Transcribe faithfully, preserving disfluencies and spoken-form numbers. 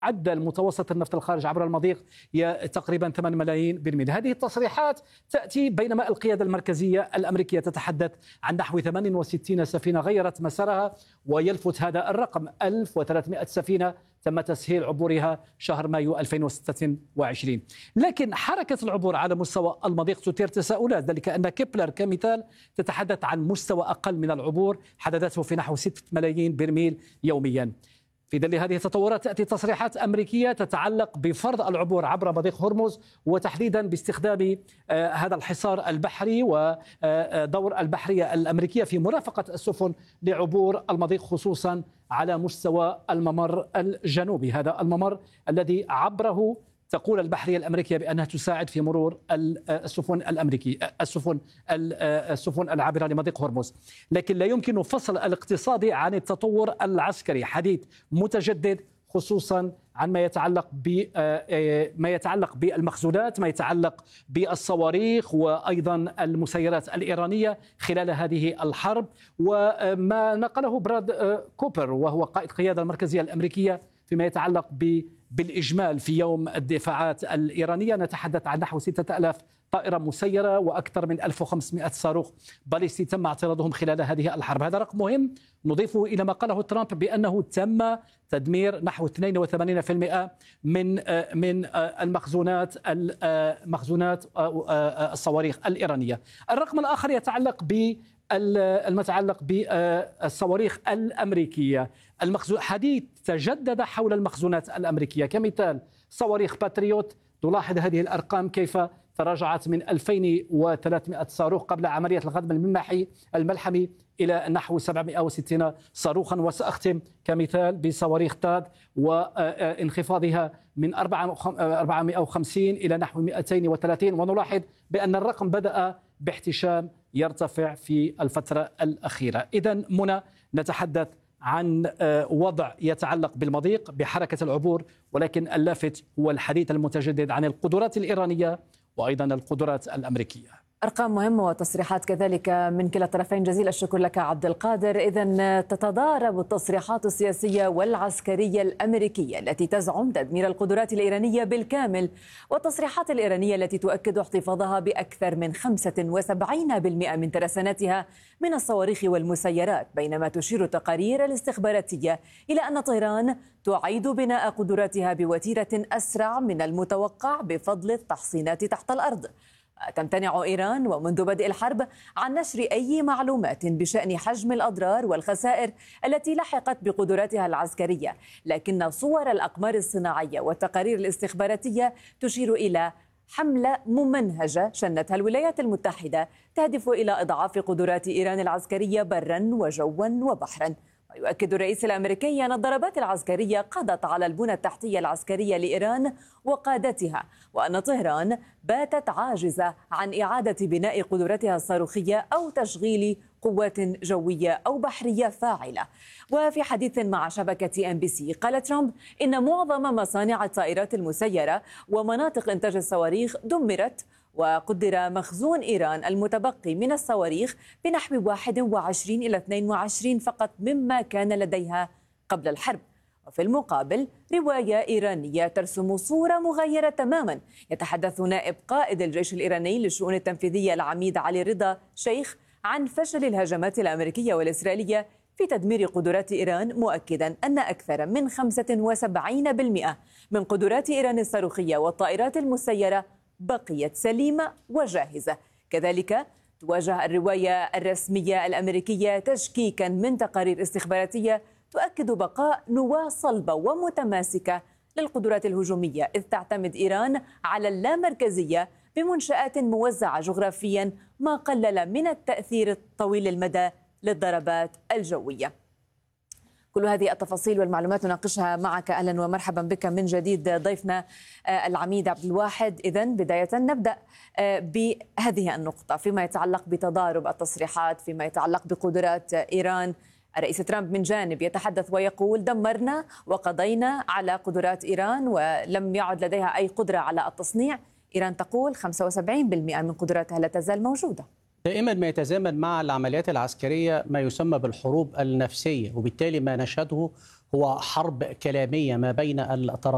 معدل متوسط النفط الخارج عبر المضيق تقريبا ثمانية ملايين برميل. هذه التصريحات تأتي بينما القيادة المركزية الأمريكية تتحدث عن نحو ثمانية وستين سفينة غيرت مسارها، ويلفت هذا الرقم ألف وثلاثمائة سفينة تم تسهيل عبورها شهر مايو ألفين وستة وعشرين. لكن حركة العبور على مستوى المضيق تثير تساؤلات، ذلك أن كيبلر كمثال تتحدث عن مستوى أقل من العبور حدثته في نحو ستة ملايين برميل يوميا. في ظل هذه التطورات تأتي تصريحات أمريكية تتعلق بفرض العبور عبر مضيق هرمز، وتحديدا باستخدام هذا الحصار البحري ودور البحرية الأمريكية في مرافقة السفن لعبور المضيق، خصوصا على مستوى الممر الجنوبي، هذا الممر الذي عبره تقول البحرية الأمريكية بأنها تساعد في مرور السفن الأمريكية السفن السفن العابرة لمضيق هرمز. لكن لا يمكن فصل الاقتصادي عن التطور العسكري، حديث متجدد خصوصا عن ما يتعلق بما يتعلق بالمخزونات، ما يتعلق بالصواريخ وأيضا المسيرات الإيرانية خلال هذه الحرب، وما نقله براد كوبر وهو قائد القيادة المركزية الأمريكية فيما يتعلق ب بالإجمال في يوم الدفاعات الإيرانية. نتحدث عن نحو ستة آلاف طائرة مسيرة وأكثر من ألف وخمسمائة صاروخ باليستي تم اعتراضهم خلال هذه الحرب. هذا رقم مهم نضيفه إلى ما قاله ترامب بأنه تم تدمير نحو اثنين وثمانين بالمئة من من المخزونات المخزونات الصواريخ الإيرانية. الرقم الآخر يتعلق ب المتعلق بالصواريخ الأمريكية. حديث تجدد حول المخزونات الأمريكية، كمثال صواريخ باتريوت تلاحظ هذه الأرقام كيف تراجعت من ألفين وثلاثمائة صاروخ قبل عملية الغضب الملحمي الملحمي إلى نحو سبعمائة وستين صاروخا. وسأختم كمثال بصواريخ تاد وانخفاضها من أربعمائة وخمسين إلى نحو مئتين وثلاثين، ونلاحظ بأن الرقم بدأ باحتشام يرتفع في الفترة الأخيرة. إذن منى نتحدث عن وضع يتعلق بالمضيق بحركة العبور، ولكن اللافت هو الحديث المتجدد عن القدرات الإيرانية وأيضا القدرات الأمريكية. أرقام مهمة وتصريحات كذلك من كلا الطرفين. جزيل الشكر لك عبد القادر. إذن تتضارب التصريحات السياسية والعسكرية الأمريكية التي تزعم تدمير القدرات الإيرانية بالكامل، والتصريحات الإيرانية التي تؤكد احتفاظها بأكثر من خمسة وسبعين بالمئة من ترسانتها من الصواريخ والمسيرات، بينما تشير التقارير الاستخباراتية إلى أن طهران تعيد بناء قدراتها بوتيرة أسرع من المتوقع بفضل التحصينات تحت الأرض. تمتنع إيران ومنذ بدء الحرب عن نشر أي معلومات بشأن حجم الأضرار والخسائر التي لحقت بقدراتها العسكرية، لكن صور الأقمار الصناعية والتقارير الاستخباراتية تشير إلى حملة ممنهجة شنتها الولايات المتحدة تهدف إلى إضعاف قدرات إيران العسكرية برا وجوا وبحرا. ويؤكد الرئيس الأمريكي أن الضربات العسكرية قضت على البنى التحتية العسكرية لإيران وقادتها، وأن طهران باتت عاجزة عن إعادة بناء قدرتها الصاروخية أو تشغيل قوات جوية أو بحرية فاعلة. وفي حديث مع شبكة إم بي سي قال ترامب إن معظم مصانع الطائرات المسيرة ومناطق إنتاج الصواريخ دمرت، وقدر مخزون إيران المتبقي من الصواريخ بنحو واحد وعشرين إلى اثنين وعشرين فقط مما كان لديها قبل الحرب. وفي المقابل رواية إيرانية ترسم صورة مغايرة تماما. يتحدث نائب قائد الجيش الإيراني للشؤون التنفيذية العميد علي رضا شيخ عن فشل الهجمات الأمريكية والإسرائيلية في تدمير قدرات إيران، مؤكدا أن أكثر من خمسة وسبعين بالمئة من قدرات إيران الصاروخية والطائرات المسيرة بقيت سليمة وجاهزة. كذلك تواجه الرواية الرسمية الأمريكية تشكيكا من تقارير استخباراتية تؤكد بقاء نواة صلبة ومتماسكة للقدرات الهجومية، إذ تعتمد إيران على اللامركزية بمنشآت موزعة جغرافيا، ما قلل من التأثير الطويل المدى للضربات الجوية. كل هذه التفاصيل والمعلومات نناقشها معك. أهلا ومرحبا بك من جديد ضيفنا العميد عبد الواحد. إذن بداية نبدأ بهذه النقطة فيما يتعلق بتضارب التصريحات فيما يتعلق بقدرات إيران. الرئيس ترامب من جانب يتحدث ويقول دمرنا وقضينا على قدرات إيران ولم يعد لديها أي قدرة على التصنيع. إيران تقول خمسة وسبعين بالمئة من قدراتها لا تزال موجودة. دائما ما يتزامن مع العمليات العسكرية ما يسمى بالحروب النفسية، وبالتالي ما نشهده هو حرب كلامية ما بين الطرفين.